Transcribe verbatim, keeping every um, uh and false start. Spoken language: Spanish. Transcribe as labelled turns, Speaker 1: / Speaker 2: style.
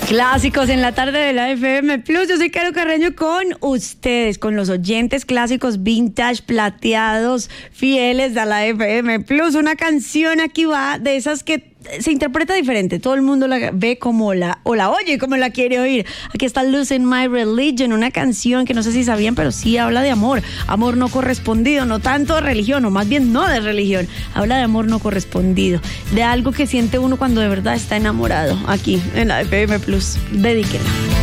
Speaker 1: Clásicos en la tarde de la F M Plus. Yo soy Caro Carreño con ustedes, con los oyentes clásicos vintage, plateados, fieles a la F M Plus. Una canción aquí va de esas que se interpreta diferente. Todo el mundo la ve como la, o la oye como la quiere oír. Aquí está Losing My Religion, una canción que no sé si sabían, pero sí habla de amor. Amor no correspondido, no tanto de religión, o más bien no de religión. Habla de amor no correspondido, de algo que siente uno cuando de verdad está enamorado. Aquí en la F M Plus. Dedíquela.